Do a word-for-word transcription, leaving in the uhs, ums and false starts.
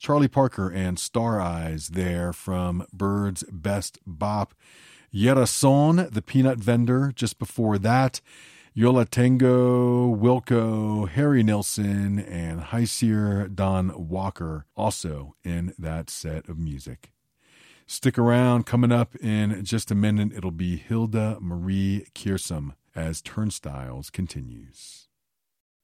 Charlie Parker and Star Eyes there from Bird's Best Bop. Yerason, the Peanut Vendor, just before that. Yo La Tengo, Wilco, Harry Nilsson, and Heisier Don Walker also in that set of music. Stick around. Coming up in just a minute, it'll be Hilda Marie Kiersum as Turnstiles continues.